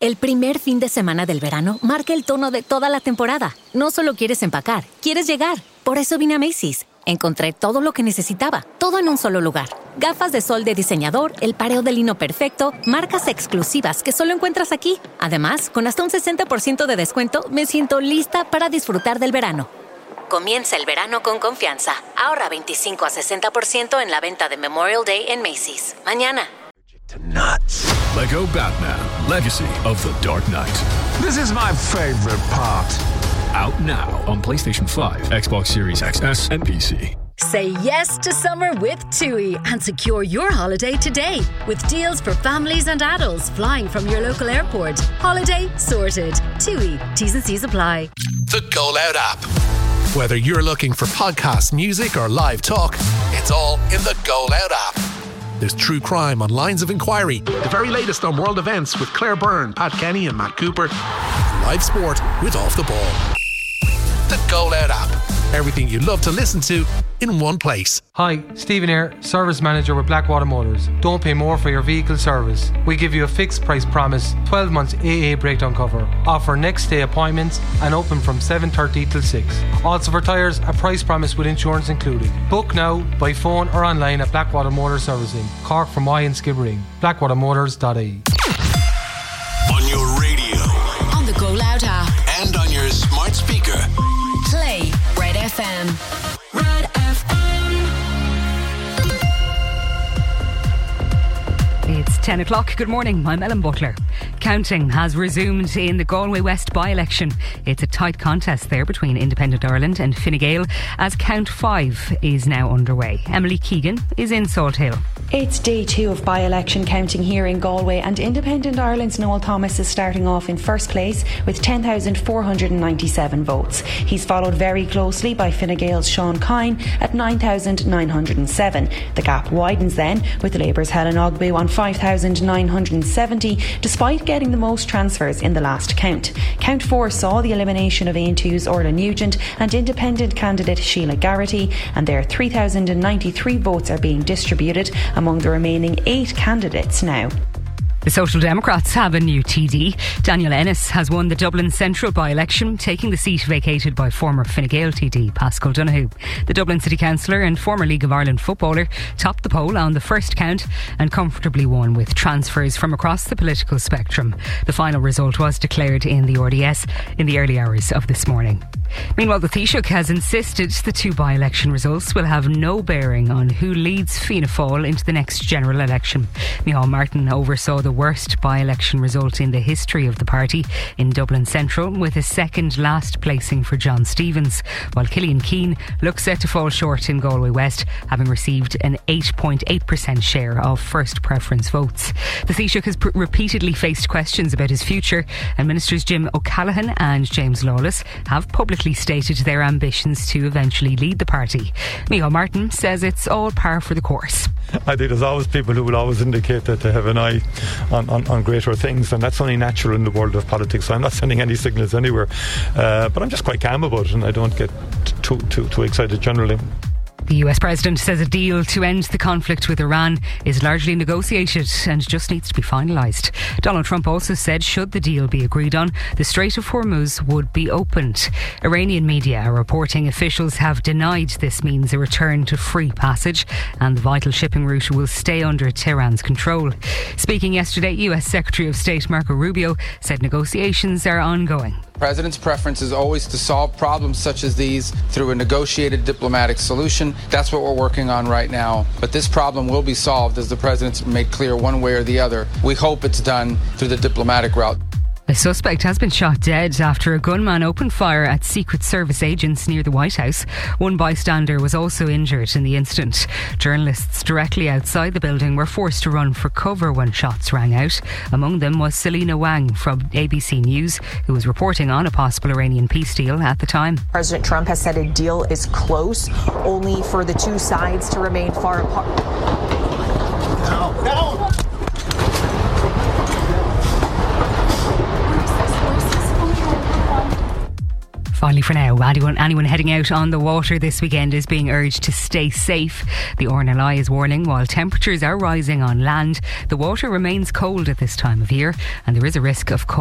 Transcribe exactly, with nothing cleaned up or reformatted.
El primer fin de semana del verano marca el tono de toda la temporada. No solo quieres empacar, quieres llegar. Por eso vine a Macy's. Encontré todo lo que necesitaba, todo en un solo lugar. Gafas de sol de diseñador, el pareo de lino perfecto, marcas exclusivas que solo encuentras aquí. Además, con hasta un sesenta por ciento de descuento, me siento lista para disfrutar del verano. Comienza el verano con confianza. Ahorra veinticinco a sesenta por ciento en la venta de Memorial Day en Macy's. Mañana. Nuts. Lego Batman, Legacy of the Dark Knight. This is my favorite part. Out now on PlayStation five, Xbox Series X S and P C. Say yes to summer with TUI and secure your holiday today with deals for families and adults flying from your local airport. Holiday sorted. TUI. T's and C's apply. The Go Loud app. Whether you're looking for podcast, music or live talk, it's all in the Go Loud app. There's true crime on Lines of Inquiry, the very latest on world events with Claire Byrne, Pat Kenny and Matt Cooper, live sport with Off the Ball. The Go Loud app. Everything you love to listen to in one place. Hi, Stephen here, Service Manager with Blackwater Motors. Don't pay more for your vehicle service. We give you a fixed price promise, twelve months A A breakdown cover, offer next day appointments and open from seven thirty till six. Also for tyres, a price promise with insurance included. Book now by phone or online at Blackwater Motors Servicing, Cork from Y and Skibbereen. blackwater motors dot I E. On your radio. On the Go Loud app. And on your smart speaker. Play Red F M. Red F M. It's ten o'clock. Good morning. I'm Ellen Butler. Counting has resumed in the Galway West by-election. It's a tight contest there between Independent Ireland and Fine Gael as Count five is now underway. Emily Keegan is in Salt Hill. It's day two of by-election counting here in Galway, and Independent Ireland's Noel Thomas is starting off in first place with ten thousand four hundred ninety-seven votes. He's followed very closely by Fine Gael's Sean Kine at nine thousand nine hundred seven. The gap widens then with Labour's Helen Ogbu on five thousand nine hundred seventy, despite getting the most transfers in the last count. Count four saw the elimination of Aon two's Orla Nugent and Independent candidate Sheila Garrity, and their three thousand ninety-three votes are being distributed among the remaining eight candidates now. The Social Democrats have a new T D. Daniel Ennis has won the Dublin Central by-election, taking the seat vacated by former Fine Gael T D Pascal Donoghue. The Dublin City Councillor and former League of Ireland footballer topped the poll on the first count and comfortably won with transfers from across the political spectrum. The final result was declared in the R D S in the early hours of this morning. Meanwhile, the Taoiseach has insisted the two by-election results will have no bearing on who leads Fianna Fáil into the next general election. Micheál Martin oversaw the worst by-election result in the history of the party in Dublin Central, with a second last placing for John Stevens, while Killian Keane looks set to fall short in Galway West, having received an eight point eight percent share of first preference votes. The Taoiseach has pr- repeatedly faced questions about his future, and Ministers Jim O'Callaghan and James Lawless have publicly stated their ambitions to eventually lead the party. Micheál Martin says it's all par for the course. I think there's always people who will always indicate that they have an eye on, on, on greater things, and that's only natural in the world of politics, so I'm not sending any signals anywhere, uh, but I'm just quite calm about it and I don't get too, too, too excited generally. The U S President says a deal to end the conflict with Iran is largely negotiated and just needs to be finalised. Donald Trump also said should the deal be agreed on, the Strait of Hormuz would be opened. Iranian media are reporting officials have denied this means a return to free passage and the vital shipping route will stay under Tehran's control. Speaking yesterday, U S Secretary of State Marco Rubio said negotiations are ongoing. The President's preference is always to solve problems such as these through a negotiated diplomatic solution. That's what we're working on right now. But this problem will be solved, as the President's made clear, one way or the other. We hope it's done through the diplomatic route. A suspect has been shot dead after a gunman opened fire at Secret Service agents near the White House. One bystander was also injured in the incident. Journalists directly outside the building were forced to run for cover when shots rang out. Among them was Selena Wang from A B C News, who was reporting on a possible Iranian peace deal at the time. President Trump has said a deal is close, only for the two sides to remain far apart. Down, down. Finally, only for now. Anyone, anyone heading out on the water this weekend is being urged to stay safe. The R N L I is warning while temperatures are rising on land, the water remains cold at this time of year and there is a risk of cold